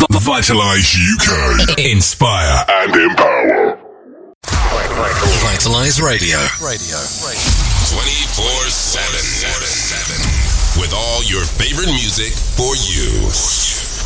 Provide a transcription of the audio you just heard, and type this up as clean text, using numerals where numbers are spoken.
Vitalize UK. Inspire and empower. Vitalize Radio. 24/7. With all your favorite music for you.